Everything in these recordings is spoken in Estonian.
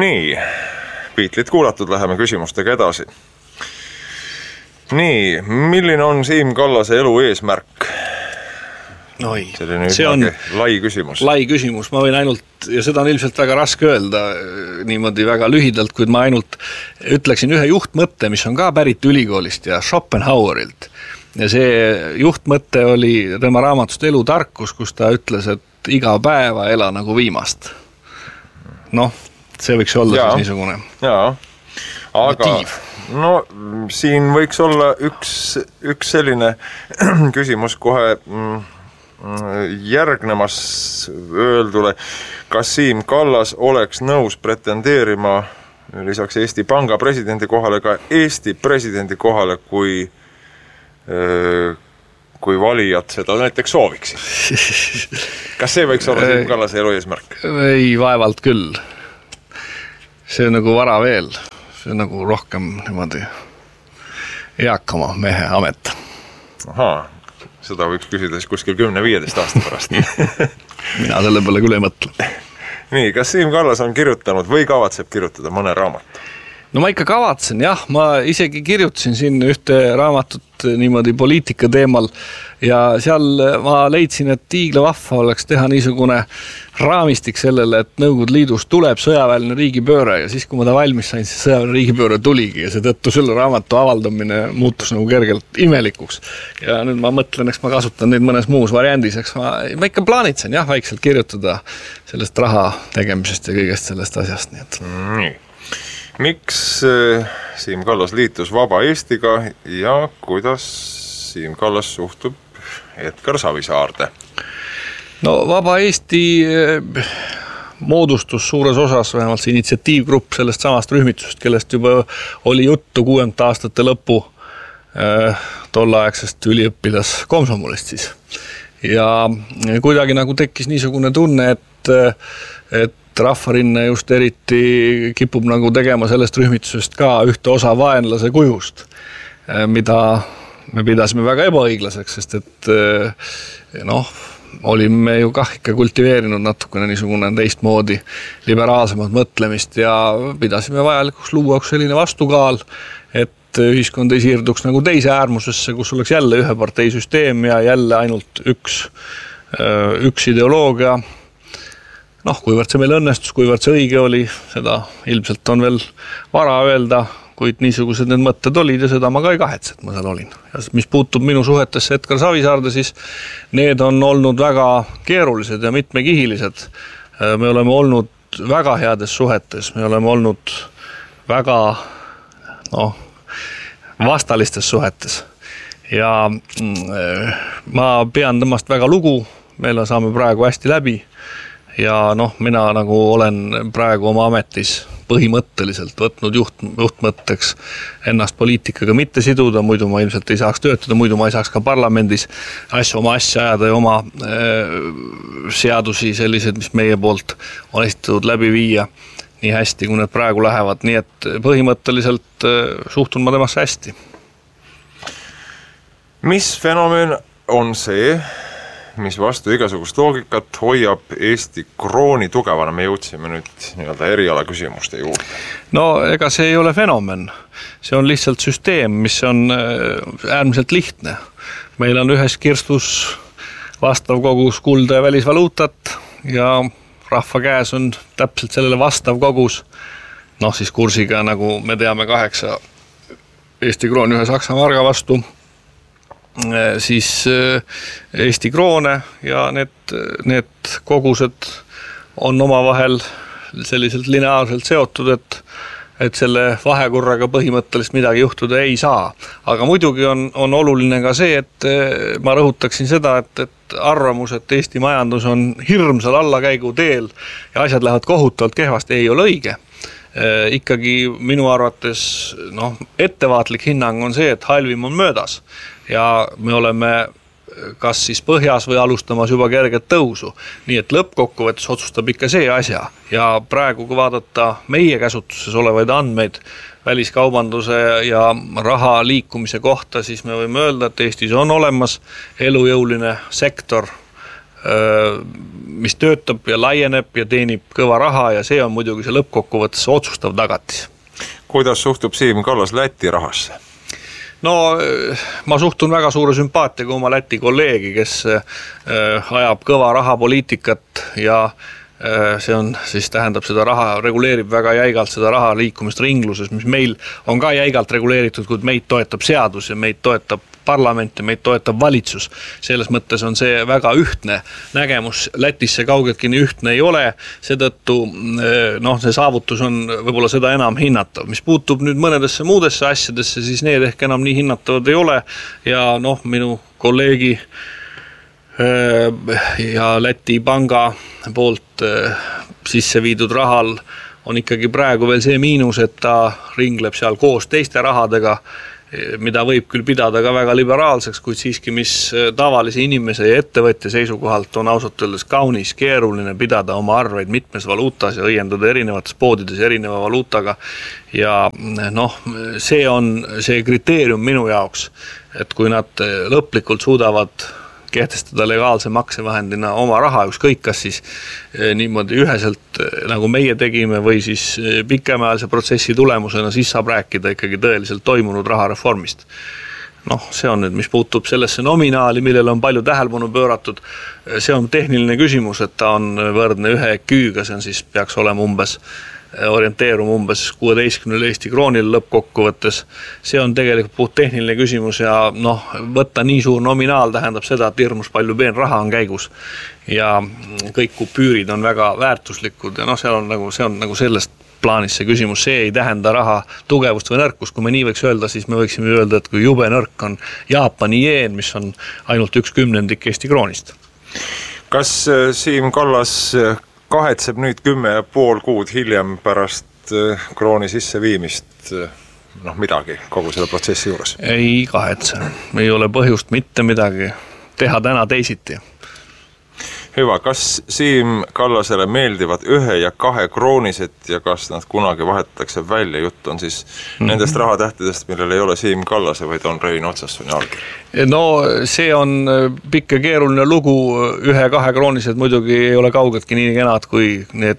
Nii, Piitlit kuulatud, läheme küsimustega edasi. Nii, milline on Siim Kallase elu eesmärk? See on lai küsimus. Lai küsimus, ma võin ainult, ja seda on ilmselt väga raske öelda niimoodi väga lühidalt, kuid ma ainult ütleksin ühe juhtmõtte, mis on ka pärit ülikoolist ja Schopenhauerilt. Ja see juhtmõte oli tema raamatust Elutarkus, kus ta ütles, et iga päeva ela nagu viimast. Noh, see võiks olla siis niisugune aga motiiv. No siin võiks olla üks selline küsimus kohe järgnemas öeldule, kas Siim Kallas oleks nõus pretendeerima lisaks Eesti Panga presidendi kohale ka Eesti presidendi kohale, kui valijad seda näiteks sooviksid. Kas see võiks olla Siim Kallase elu eesmärk? Ei, vaevalt küll. See on nagu vara veel. See on nagu rohkem niimoodi eakama mehe amet. Ahaa, seda võiks küsida siis kuskil 10-15 aasta pärast. Mina selle peale küll ei mõtle. Nii, kas Siim Kallas on kirjutanud või kavatseb kirjutada mõne raamatu? No ma ikka kavatsen, jah, ma isegi kirjutasin siin ühte raamatut niimoodi poliitika teemal ja seal ma leidsin, et tiigla vahva oleks teha niisugune raamistik sellele, et Nõukogude Liidus tuleb sõjaväeline riigipööre ja siis, kui ma ta valmis sain, siis sõjaväeline riigipööre tuligi ja seetõttu selle raamatu avaldamine muutus nagu kergelt imelikuks. Ja nüüd ma mõtlen, eks ma kasutan neid mõnes muus variandis, eks ma ikka plaanitsen, jah, vaikselt kirjutada sellest raha tegemisest ja kõigest sellest asjast. Nii. Miks Siim Kallas liitus Vaba Eestiga ja kuidas Siim Kallas suhtub Edgar Savisaarde? No Vaba Eesti moodustus suures osas, vähemalt see initsiatiivgrupp sellest samast rühmitusest, kellest juba oli juttu 60 aastate lõppu tolleaegsest üliõpilas komsomolist siis. Ja kuidagi nagu tekkis niisugune tunne, et Rahvarinne just eriti kipub nagu tegema sellest rühmitusest ka ühte osa vaenlase kujust, mida me pidasime väga ebaõiglaseks, sest et olime ju kah ikka kultiveerinud natukene niisugune teistmoodi liberaalsemat mõtlemist ja pidasime vajalikuks luua üks selline vastukaal, et ühiskond ei siirduks nagu teise äärmusesse, kus oleks jälle ühe parteisüsteem ja jälle ainult üks ideoloogia. Kuivõrd see meil õnnestus, kuivõrd see õige oli, seda ilmselt on veel vara öelda, kuid niisugused need mõtted olid ja seda ma ka ei kahetse, et ma seal olin. Ja mis puutub minu suhetesse Edgar Savisaarde, siis need on olnud väga keerulised ja mitmekihilised. Me oleme olnud väga heades suhetes, me oleme olnud väga vastalistes suhetes. Ja ma pean temast väga lugu, meil saame praegu hästi läbi. Ja mina nagu olen praegu oma ametis põhimõtteliselt võtnud juhtmõtteks ennast poliitikaga mitte siduda, muidu ma ilmselt ei saaks töötada, muidu ma ei saaks ka parlamendis oma asja ajada ja oma seadusi sellised, mis meie poolt on esitatud läbi viia nii hästi, kui need praegu lähevad. Nii et põhimõtteliselt suhtun ma temasse hästi. Mis fenomen on see, mis vastu igasugust loogikat hoiab Eesti krooni tugevana? Me jõudsime nüüd eriala küsimuste juurde. No ega see ei ole fenomen. See on lihtsalt süsteem, mis on äärmiselt lihtne. Meil on ühes kirstus vastav kogus kulda ja välisvaluutat ja rahva käes on täpselt sellele vastav kogus. Siis kursiga, nagu me teame, 8 Eesti krooni ühe Saksa marga vastu. Siis Eesti kroone ja need kogused on omavahel selliselt lineaarselt seotud, et selle vahekorraga põhimõtteliselt midagi juhtuda ei saa. Aga muidugi on oluline ka see, et ma rõhutaksin seda, et arvamus, et Eesti majandus on hirmsal allakäigu teel ja asjad lähevad kohutavalt kehvasti, ei ole õige. Ikkagi minu arvates ettevaatlik hinnang on see, et halvim on möödas ja me oleme kas siis põhjas või alustamas juba kerget tõusu. Nii et lõppkokkuvõttes otsustab ikka see asja ja praegu, kui vaadata meie käsutuses olevaid andmeid väliskaubanduse ja raha liikumise kohta, siis me võime öelda, et Eestis on olemas elujõuline sektor mis töötab ja laieneb ja teenib kõva raha ja see on muidugi see lõppkokkuvõttes otsustav tagatis. Kuidas suhtub Siim Kallas Läti rahasse? No ma suhtun väga suure sümpaatiaga oma Läti kolleegi, kes ajab kõva rahapoliitikat ja see on, siis tähendab seda raha, reguleerib väga jäigalt seda raha liikumist ringluses, mis meil on ka jäigalt reguleeritud, kuid meid toetab seadus ja meid toetab parlament ja meid toetab valitsus. Selles mõttes on see väga ühtne nägemus, Lätis see kaugeltki nii ühtne ei ole, seetõttu see saavutus on võib-olla seda enam hinnatav. Mis puutub nüüd mõnedesse muudesse asjadesse, siis need ehk enam nii hinnatavad ei ole ja minu kolleegi ja Läti panga poolt sisse viidud rahal on ikkagi praegu veel see miinus, et ta ringleb seal koos teiste rahadega, mida võib küll pidada ka väga liberaalseks, kuid siiski, mis tavalise inimese ja ettevõtja seisukohalt on ausalt öeldes kaunis keeruline pidada oma arveid mitmes valuutas ja õiendada erinevates poodides erineva valuutaga. Ja see on see kriteerium minu jaoks, et kui nad lõplikult suudavad kehtestada legaalse maksevahendina oma raha, ükskõik kas siis niimoodi üheselt nagu meie tegime või siis pikemaajalise protsessi tulemusena, siis saab rääkida ikkagi tõeliselt toimunud rahareformist. See on nüüd, mis puutub sellesse nominaali, millele on palju tähelepanu pööratud, see on tehniline küsimus, et ta on võrdne ühe küüga, see on siis peaks olema orienteerum umbes 16 Eesti kroonil lõppkokkuvõttes. See on tegelikult puht tehniline küsimus ja võtta nii suur nominaal tähendab seda, et hirmus palju peenraha on käigus ja kõik kupüürid on väga väärtuslikud ja see on nagu sellest plaanis see küsimus, see ei tähenda raha tugevust või nõrkust, kui me nii võiks öelda, siis me võiksime öelda, et kui jube nõrk on Jaapani jeen, mis on ainult 1/10 Eesti kroonist. Kas Siim Kallas kahetseb nüüd 10,5 kuud hiljem pärast krooni sisseviimist midagi kogu selle protsessi juures? Ei kahetse, ei ole põhjust mitte midagi teha täna teisiti. Hüva, kas Siim Kallasele meeldivad 1 ja 2 kroonised ja kas nad kunagi vahetatakse välja? Jutt on siis nendest rahatähtedest, millel ei ole Siim Kallase, vaid on Rein Otsassoni allkiri. See on pikk ja keeruline lugu, 1 ja 2 kroonised muidugi ei ole kaugeltki nii kenad kui need,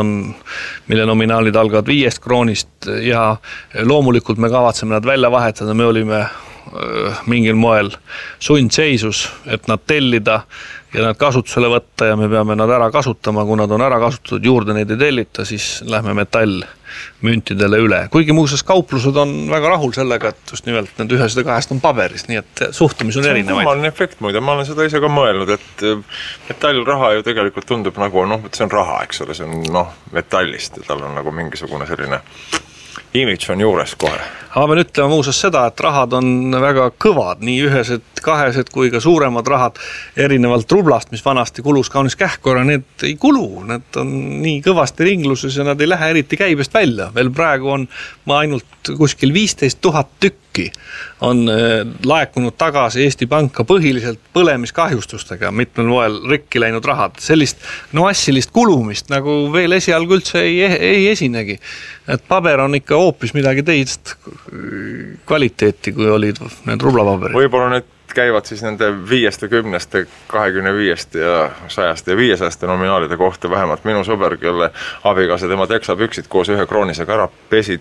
mille nominaalid algavad 5 kroonist ja loomulikult me kavatseme nad välja vahetada, me olime mingil moel sundseisus, et nad tellida ja nad kasutusele võtta ja me peame nad ära kasutama, kui nad on ära kasutatud, juurde neid ei tellita, siis lähme metallmüntidele üle. Kuigi muuseas kauplused on väga rahul sellega, et just nimelt need 1 ja 2 on paberis, nii et suhtumis on erinevaid. See on kummaline efekt muide, ma olen seda ise ka mõelnud, et metallraha ju tegelikult tundub nagu, see on raha, eks ole, see on metallist ja tal on nagu mingisugune selline image on juures kohe. Aga ma pean ütlema muuseas seda, et rahad on väga kõvad, nii 1, 2 kui ka suuremad rahad erinevalt rublast, mis vanasti kulus kaunis kähkora, need ei kulu, need on nii kõvasti ringluses ja nad ei lähe eriti käibest välja. Veel praegu on ainult kuskil 15 000 tükki on laekunud tagasi Eesti Panka põhiliselt põlemiskahjustustega, mitmel moel rikki läinud rahad. Sellist massilist kulumist nagu veel esialgu üldse ei esinegi. Et paber on ikka hoopis midagi teist kvaliteeti, kui olid need rublapaberid. Võib-olla need käivad siis nende 5, 10, 25 ja 100 ja 500 nominaalide kohta, vähemalt minu sõber, kelle abikaasa tema teksapüksid koos 1 kroonisega ära pesi.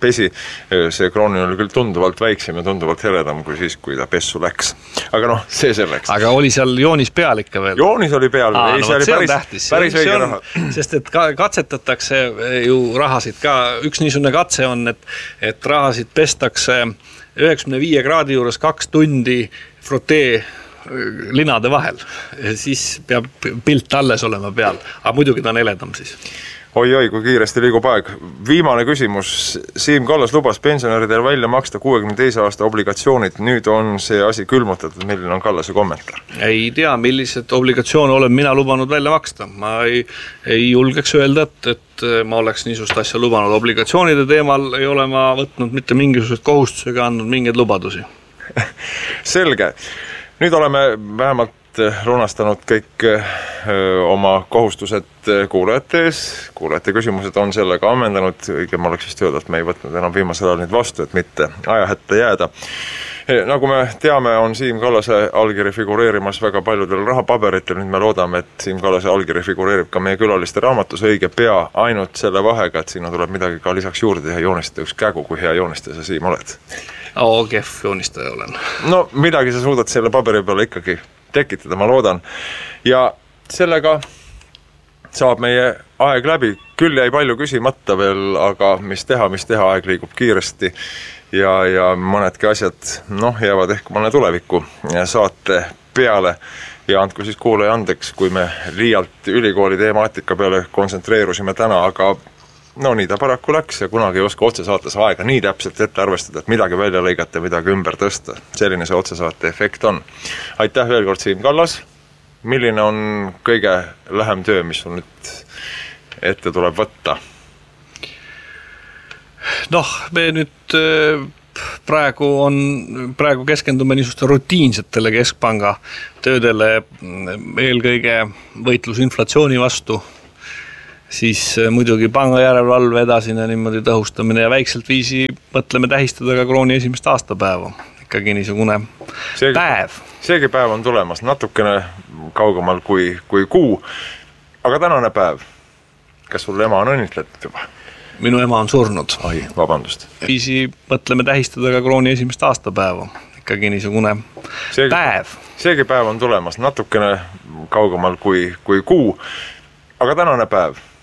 See kroonin oli küll tunduvalt väiksem ja tunduvalt heledam kui siis, kui ta pessu läks. Aga see selleks. Aga oli seal joonis peal ikka veel? Joonis oli peal. See on tähtis. Päris õige raha. Sest et katsetatakse ju rahasid ka. Üks niisugune katse on, et rahasid pestakse 95 kraadi juures 2 tundi frotee linade vahel. Siis peab pilt alles olema peal. Aga muidugi ta on heledam siis. Oi, kui kiiresti liigub aeg. Viimane küsimus. Siim Kallas lubas pensionäridele välja maksta 62 aasta obligatsioonid. Nüüd on see asi külmutatud. Milline on Kallase kommentaar? Ei tea, millised obligatsioone olen mina lubanud välja maksta. Ma ei julgeks öelda, et ma oleks niisugust asja lubanud. Obligatsioonide teemal ei ole ma võtnud mitte mingisugused kohustusega andnud mingeid lubadusi. Selge. Nüüd oleme vähemalt lunastanud kõik oma kohustused kuulajate ees. Kuulajate küsimused on sellega ammendanud. Õigem oleks vist öelda, et me ei võtnud enam viimasel ajal nüüd vastu, et mitte ajahätta jääda. Nagu me teame, on Siim Kallase allkiri figureerimas väga paljudel rahapaberitel, nüüd me loodame, et Siim Kallase allkiri figureerib ka meie külaliste raamatus õige pea, ainult selle vahega, et sinna tuleb midagi ka lisaks juurde teha, joonistada üks kägu, kui hea joonistaja sa, Siim, oled. Kehv joonistaja olen. No midagi sa suudad selle paberi peale ikkagi tekitada, ma loodan. Ja sellega saab meie aeg läbi, küll jäi palju küsimata veel, aga mis teha, aeg liigub kiiresti ja mõnedki asjad jäävad ehk mõne tuleviku saate peale ja andku siis kuulaja andeks, kui me liialt ülikooli temaatika peale kontsentreerusime täna, aga nii ta paraku läks ja kunagi ei oska otsesaates aega nii täpselt ette arvestada, et midagi välja lõigata, midagi ümber tõsta. Selline see otsesaate efekt on. Aitäh veel kord, Siim Kallas. Milline on kõige lähem töö, mis sul nüüd ette tuleb võtta? Me nüüd praegu keskendume niisuguste rutiinsetele keskpanga töödele, eelkõige võitlus inflatsiooni vastu, siis muidugi pangajärelevalve edasine niimoodi tõhustamine ja väikselt viisi mõtleme tähistada ka krooni esimest aastapäeva. Ikkagi niisugune päev. Seegi päev on tulemas natukene kaugemal kui kuu, aga tänane päev. Kas sul ema on õnnitletud juba? Minu ema on surnud. Ai, vabandust. Viisi mõtleme tähistada ka krooni esimest aastapäeva. Ikkagi niisugune päev. Seegi päev on tulemas natukene kaugemal kui kuu, aga tänane päev.